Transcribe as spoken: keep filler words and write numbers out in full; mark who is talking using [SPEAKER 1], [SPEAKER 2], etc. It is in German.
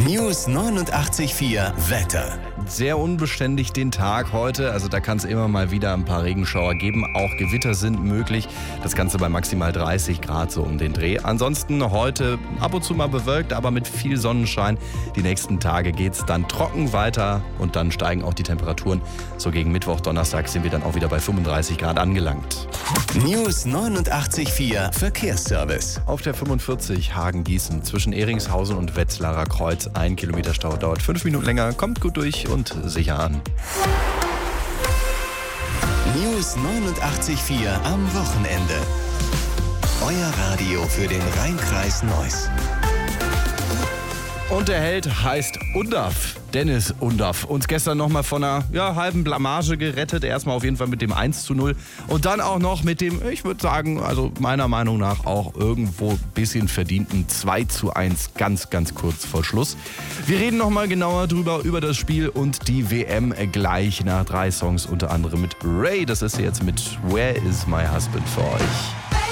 [SPEAKER 1] News neunundachtzig Komma vier Wetter.
[SPEAKER 2] Sehr unbeständig den Tag heute, also da kann es immer mal wieder ein paar Regenschauer geben. Auch Gewitter sind möglich. Das Ganze bei maximal dreißig Grad so um den Dreh. Ansonsten heute ab und zu mal bewölkt, aber mit viel Sonnenschein. Die nächsten Tage geht es dann trocken weiter und dann steigen auch die Temperaturen. So gegen Mittwoch, Donnerstag sind wir dann auch wieder bei fünfunddreißig Grad angelangt.
[SPEAKER 1] News neunundachtzig Komma vier Verkehrsservice.
[SPEAKER 2] Auf der fünfundvierzig Hagen-Gießen zwischen Eringshausen und Wetzlarer Kreuz. Ein Kilometer Stau dauert fünf Minuten länger. Kommt gut durch und sicher an.
[SPEAKER 1] News neunundachtzig Komma vier am Wochenende. Euer Radio für den Rheinkreis Neuss.
[SPEAKER 2] Und der Held heißt Undav. Dennis Undav. Uns gestern nochmal von einer ja, halben Blamage gerettet. Erstmal auf jeden Fall mit dem eins zu null. Und dann auch noch mit dem, ich würde sagen, also meiner Meinung nach auch irgendwo ein bisschen verdienten zwei zu eins. Ganz, ganz kurz vor Schluss. Wir reden nochmal genauer drüber, über das Spiel und die W M gleich nach drei Songs. Unter anderem mit Ray. Das ist jetzt mit Where is my husband für euch.